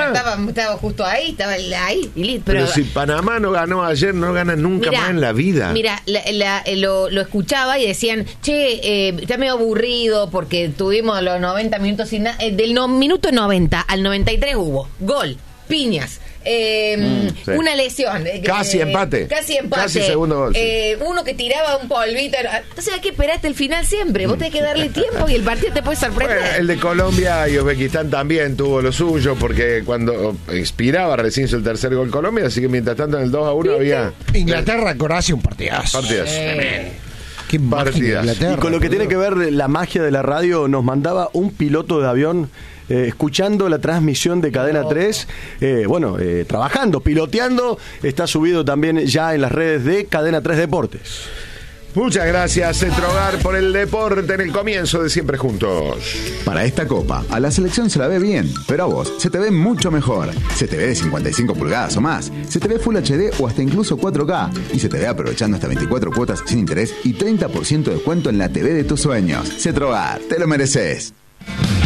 Estaba justo ahí, estaba ahí. Pero si Panamá no ganó ayer, no gana nunca más en la vida. Mira, lo escuchaba y decían, che, está medio aburrido porque tuvimos los 90 minutos sin nada. Del minuto 90 al 93 hubo gol, piñas. Sí. Una lesión. Casi empate. Casi segundo gol. Sí. Uno que tiraba un polvito. Entonces hay que esperar hasta el final siempre. Vos tenés que darle tiempo y el partido te puede sorprender. Bueno, el de Colombia y Uzbekistán también tuvo lo suyo, porque cuando expiraba recién hizo el tercer gol Colombia, así que mientras tanto en el 2-1 había... Inglaterra-Croacia, un partidazo. Qué partidazo. Y con lo que tiene que ver la magia de la radio, nos mandaba un piloto de avión escuchando la transmisión de Cadena 3, trabajando, piloteando, está subido también ya en las redes de Cadena 3 Deportes. Muchas gracias, Centrogar, por el deporte en el comienzo de Siempre Juntos. Para esta copa, a la selección se la ve bien, pero a vos se te ve mucho mejor. Se te ve de 55 pulgadas o más, se te ve Full HD o hasta incluso 4K, y se te ve aprovechando hasta 24 cuotas sin interés y 30% de descuento en la TV de tus sueños. Centrogar, te lo mereces.